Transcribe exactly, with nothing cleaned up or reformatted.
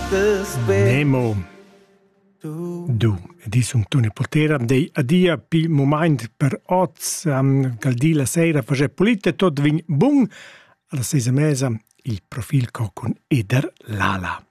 Nemo. Du, di sun Toni Portera, dei adia pi moment per oz, um, cal di la sera face pulite, tot vin bun, alla sesa mesa il profil co con Eder Lala.